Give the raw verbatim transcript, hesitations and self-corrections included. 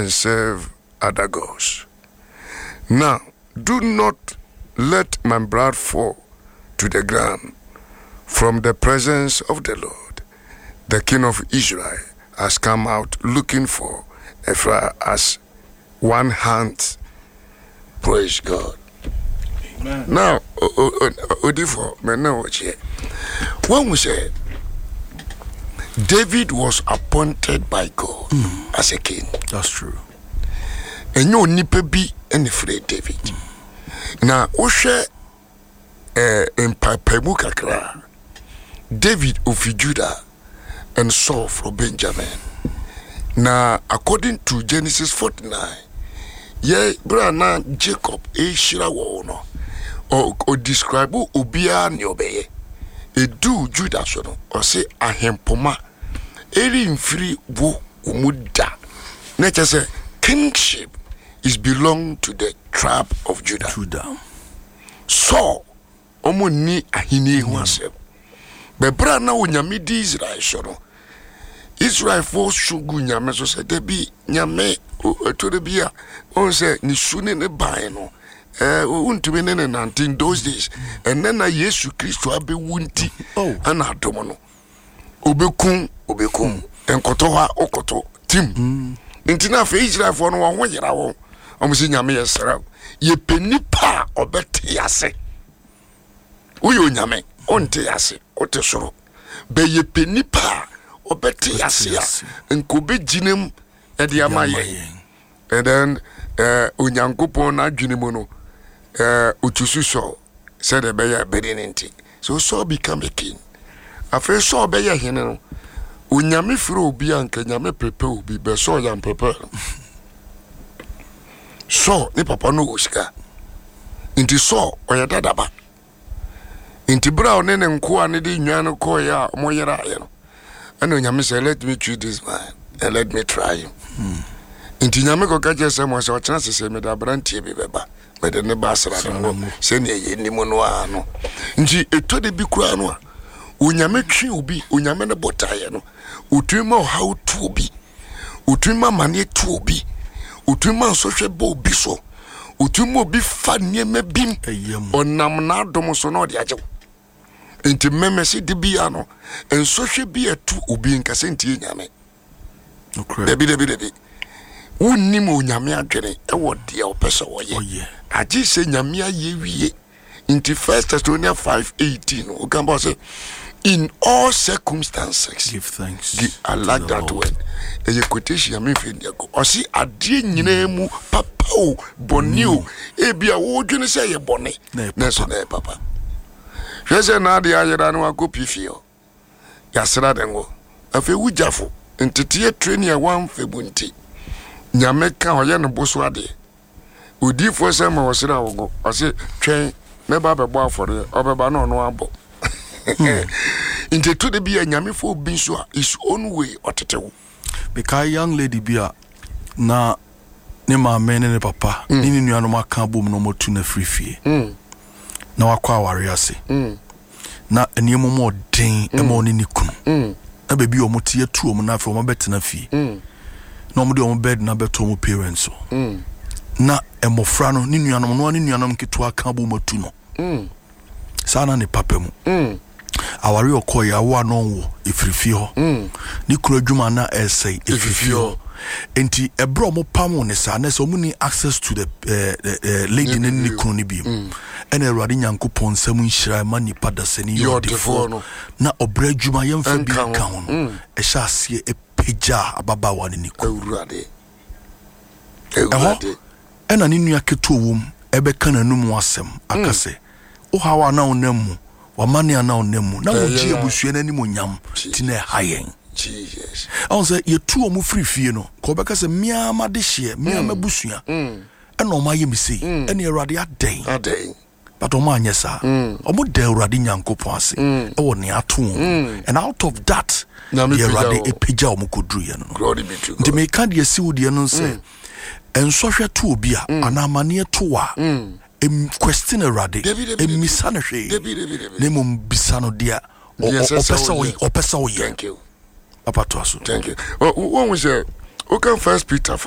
and serve other gods. Now, do not let my blood fall to the ground from the presence of the Lord. The king of Israel has come out looking for Ephraim as one hand. Praise God. Amen. Now, Odifo, when we say David was appointed by God mm. as a king. That's true. And you nipa be any afraid David. Mm. Now, Oshe in Papemu kakra, David of Judah and Saul from Benjamin. Now, according to Genesis forty-nine, ye brana Jacob e shira wono or or describe ubia ni obeye e do Judah so no or say ahempoma eri mfiri wo umuda. Nature say kingship is belong to the tribe of Judah. Judah. So omo ni ahini hu asem. Be brana wo nyame di Israel so no. Israel for shugu nyame so say debi nyame to the bia on say ni sune ne ban no eh untumi ne nineteen those days and then na Yesu Kristo abe wunti oh ana adomo no obekun obekun enkoto ha okoto tim ntina fa Israel for no wo ho yera wo omo si nyame yesra ye penipa obete yase uyo nyame onte yase otesoro be ye penipa obete yase enkobe ginem edi amaye and then uh unyankopon na adwene no uh utusu so said the beya bedinenti so so become a king afre so beya hene no unyame firi obi anka nyame pepe obi be so yam pepe so ni papa no osika inti so oya dadaba inti bra one ne nko ane de nwan ko ya moyera ye no and unyame say let me choose this man and let me try him. hmm. Inti nyame ko kaje se mo se o chance se me da brantie bi beba me de ne basra no se ne ye ni mo no ano nji eto de bi kura no a onyame twi obi onyame ne botaye no utuma how to obi utuma mane to obi utuma so hwe bo obi so utuma obi fa nieme bim onam na adom so no de agye nti meme se de bia no enso hwe bi etu obi nkase nti nyame okay debi debi debi wonni mo nyame adwene e wo de opese wo ye agi se nyame aye wiye into First Thessalonians five eighteen o kan bo say in all circumstances give thanks. Give, I like that word. E quotation me fe dia go o si ade nyina mu papa o boni o e bia wo dwene se ye boni na so na papa hwese na ade ayera no akopi fie ya sra dengo afi wujafo ntete training a one febunti nyame ka oye no boso ade odifo se ma wosira wogo o se twen me ba be bo afore obeba no no abo into to the be a nyame for bin so his own way otetewo because young lady bia na ne ma me ne papa ni ni nuano maka bom no motu na frifie mm. na wakwa aware ase mm. na eniemo mo den e ma oni ni kunu mm. na bebi o motie tu o mo na fe o mo betena fie mm. na o mo de o mo bed na beto mo parents mm. na emofra no ni nuano no ni nuano mketo aka bom motu no mm. sana ne papa mu mm. awari okoya wa no wo efrifie ho mm. ni kuro adwuma na essay efrifie ho enti ebro mo pam ne sa na so mu ni access to the uh, uh, lady ne ni kuro ni bi mm. ene Awurade Nyankopon sam nhira ma nipa da sani yo defo no na obra adwuma yemfa bi ka ho no e sha ase epeja ababa wa ne ni kuro Awurade Awurade ena ni nua keto wom ebe kana num asem akase o hawa na onam wa mane ana onam na wo ji ebusua na ni monyam tine hayen Jesus on say ye tu omu free fie no ko beka se mia ma de hye mia ma busua ena o ma ye misi ena Awurade aden aden but o ma anyesa o mo de Awurade Nyankopon ase e wo ne ato and out of that ye Awurade epeja o mo kodru ye no glory be to God de me kan de si wo de no say enso hwe to obi a ana amane to a em question Awurade em misane hwe ne mum bisano dia o pesa o o pesa o ye thank you papa to aso thank you o won we say o kan First Peter